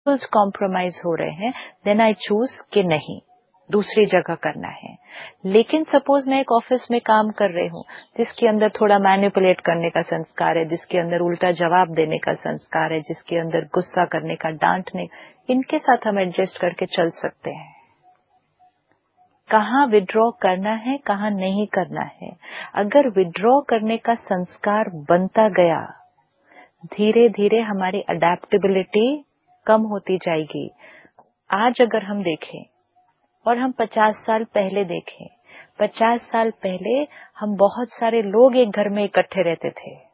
Compromise हो रहे हैं, देन आई चूज कि नहीं, दूसरी जगह करना है। लेकिन सपोज मैं एक ऑफिस में काम कर रही हूँ जिसके अंदर थोड़ा मैनिपुलेट करने का संस्कार है, जिसके अंदर उल्टा जवाब देने का संस्कार है, जिसके अंदर गुस्सा करने का, डांटने, इनके साथ हम एडजस्ट करके चल सकते हैं। कहाँ विड्रॉ करना है, कहाँ नहीं करना है। अगर विड्रॉ करने का संस्कार बनता गया, धीरे धीरे हमारी अडेप्टेबिलिटी कम होती जाएगी। आज अगर हम देखें और हम 50 साल पहले देखें, 50 साल पहले हम बहुत सारे लोग एक घर में इकट्ठे रहते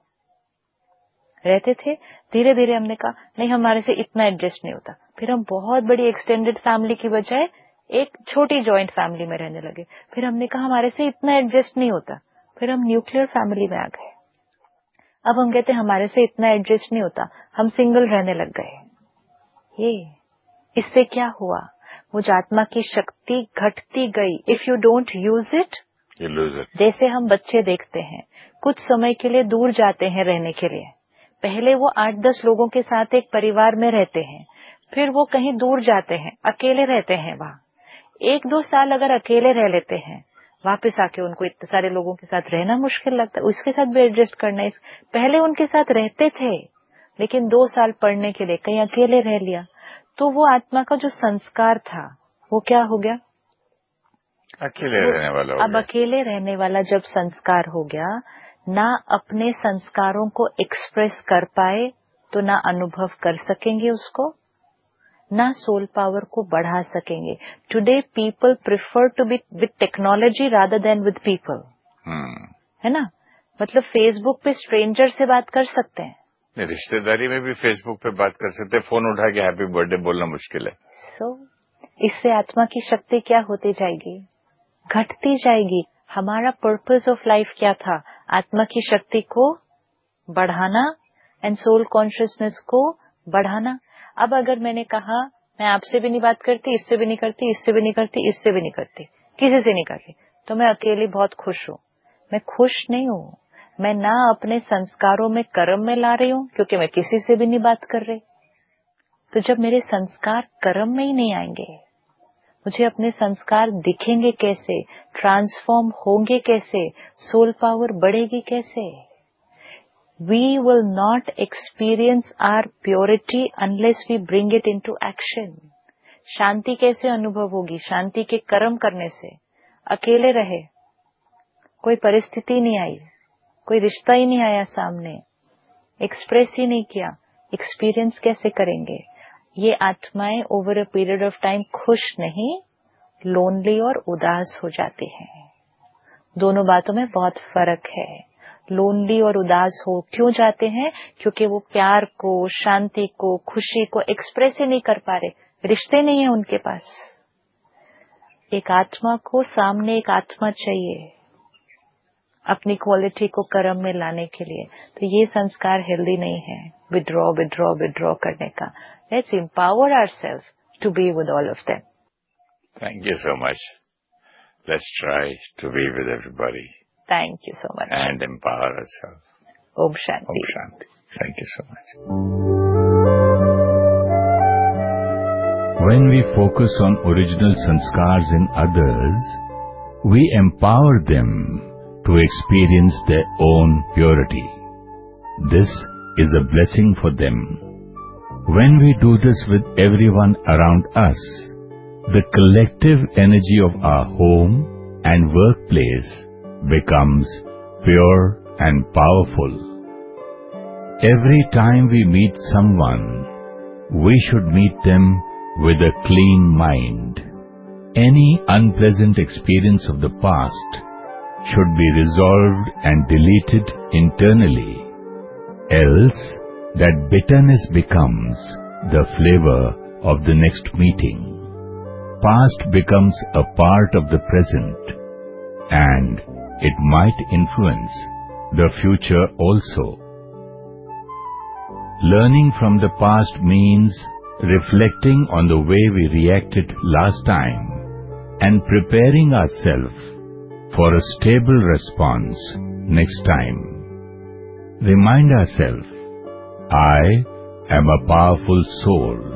थे। धीरे धीरे हमने कहा नहीं, हमारे से इतना एडजस्ट नहीं होता। फिर हम बहुत बड़ी एक्सटेंडेड फैमिली की बजाय एक छोटी जॉइंट फैमिली में रहने लगे। फिर हमने कहा हमारे से इतना एडजस्ट नहीं होता, फिर हम न्यूक्लियर फैमिली में आ गए। अब हम कहते हैं हमारे से इतना एडजस्ट नहीं होता, हम सिंगल रहने लग गए। ये इससे क्या हुआ, मुझ आत्मा की शक्ति घटती गई। If you don't use it, you lose it. जैसे हम बच्चे देखते हैं, कुछ समय के लिए दूर जाते हैं रहने के लिए। पहले वो 8-10 लोगों के साथ एक परिवार में रहते हैं, फिर वो कहीं दूर जाते हैं, अकेले रहते हैं। वहां 1-2 साल अगर अकेले रह लेते हैं, वापस आके उनको इतने सारे लोगों के साथ रहना मुश्किल लगता है, उसके साथ भी एडजस्ट करना है। पहले उनके साथ रहते थे, लेकिन 2 साल पढ़ने के लिए कहीं अकेले रह लिया, तो वो आत्मा का जो संस्कार था वो क्या हो गया, अकेले रहने वाला हो अब गया। अकेले रहने वाला जब संस्कार हो गया, ना अपने संस्कारों को एक्सप्रेस कर पाए तो ना अनुभव कर सकेंगे उसको, ना सोल पावर को बढ़ा सकेंगे। Today people prefer to be with technology rather than with people, है ना। मतलब फेसबुक पे स्ट्रेंजर से बात कर सकते हैं, रिश्तेदारी में भी फेसबुक पे बात कर सकते हैं, फोन उठा के हैप्पी बर्थडे बोलना मुश्किल है। इससे आत्मा की शक्ति क्या होती जाएगी, घटती जाएगी। हमारा पर्पस ऑफ लाइफ क्या था, आत्मा की शक्ति को बढ़ाना एंड सोल कॉन्शियसनेस को बढ़ाना। अब अगर मैंने कहा मैं आपसे भी नहीं बात करती, इससे भी नहीं करती, इससे भी नहीं करती, इससे भी नहीं करती, किसी से नहीं करती, तो मैं अकेली बहुत खुश हूँ। मैं खुश नहीं हूँ, मैं ना अपने संस्कारों में कर्म में ला रही हूँ, क्योंकि मैं किसी से भी नहीं बात कर रही। तो जब मेरे संस्कार कर्म में ही नहीं आएंगे, मुझे अपने संस्कार दिखेंगे कैसे, ट्रांसफॉर्म होंगे कैसे, सोल पावर बढ़ेगी कैसे। We will not experience our purity unless we bring it into action. शांति कैसे अनुभव होगी, शांति के कर्म करने से। अकेले रहे, कोई परिस्थिति नहीं आई, कोई रिश्ता ही नहीं आया सामने, एक्सप्रेस ही नहीं किया, एक्सपीरियंस कैसे करेंगे। ये आत्माएं over a period of time खुश नहीं, लोनली और उदास हो जाती हैं। दोनों बातों में बहुत फर्क है। लोनली और उदास हो क्यों जाते हैं, क्योंकि वो प्यार को, शांति को, खुशी को एक्सप्रेस ही नहीं कर पा रहे, रिश्ते नहीं है उनके पास। एक आत्मा को सामने एक आत्मा चाहिए अपनी क्वालिटी को कर्म में लाने के लिए। तो ये संस्कार हेल्दी नहीं है, विड्रॉ विड्रॉ विड्रॉ करने का। Let's empower ourselves to be with all of them. Thank you so much. Let's try to be with everybody. Thank you so much. And empower ourselves. Om Shanti. Om Shanti. Thank you so much. When we focus on original sanskars in others, we empower them to experience their own purity. This is a blessing for them. When we do this with everyone around us, the collective energy of our home and workplace becomes pure and powerful. Every time we meet someone, we should meet them with a clean mind. Any unpleasant experience of the past should be resolved and deleted internally, else that bitterness becomes the flavor of the next meeting. Past becomes a part of the present, and it might influence the future also. Learning from the past means reflecting on the way we reacted last time and preparing ourselves for a stable response next time. Remind ourselves, I am a powerful soul.